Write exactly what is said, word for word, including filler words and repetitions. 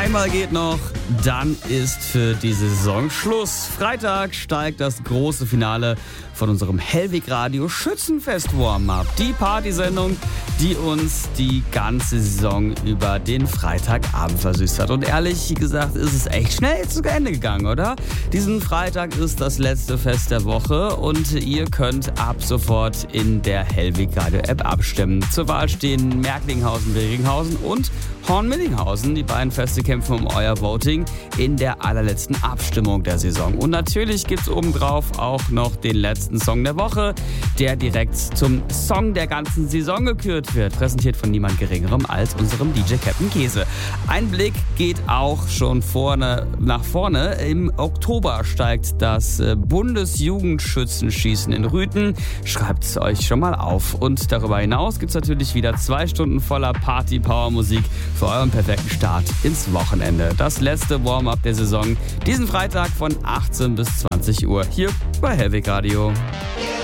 Einmal geht noch, dann ist für diese Saison Schluss. Freitag steigt das große Finale von unserem Hellwig Radio Schützenfest Warm-Up. Die Partysendung, die uns die ganze Saison über den Freitagabend versüßt hat. Und ehrlich gesagt ist es echt schnell zu Ende gegangen, oder? Diesen Freitag ist das letzte Fest der Woche und ihr könnt ab sofort in der Hellwig Radio App abstimmen. Zur Wahl stehen Merklinghausen, Beringhausen und Horn-Millinghausen. Die beiden Feste kämpfen um euer Voting in der allerletzten Abstimmung der Saison. Und natürlich gibt es obendrauf auch noch den letzten Song der Woche, der direkt zum Song der ganzen Saison gekürt wird. Präsentiert von niemand Geringerem als unserem D J Captain Käse. Ein Blick geht auch schon vorne nach vorne. Im Oktober steigt das Bundesjugendschützenschießen in Rüthen. Schreibt es euch schon mal auf. Und darüber hinaus gibt es natürlich wieder zwei Stunden voller Party-Power-Musik für euren perfekten Start ins Wochenende. Das letzte Warm-Up der Saison, diesen Freitag von achtzehn bis zwanzig Uhr hier bei Hellwig Radio.